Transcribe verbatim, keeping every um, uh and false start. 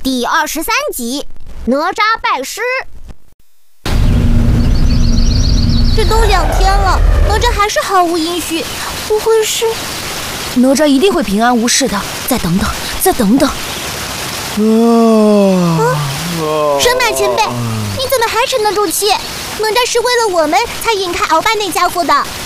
第二十三集，哪吒拜师。 这都两天了，哪吒还是毫无音讯，不会是…… 哪吒一定会平安无事的。再等等，再等等。 啊！生乃前辈，你怎么还沉得住气？哪吒是为了我们才引开鳌拜那家伙的。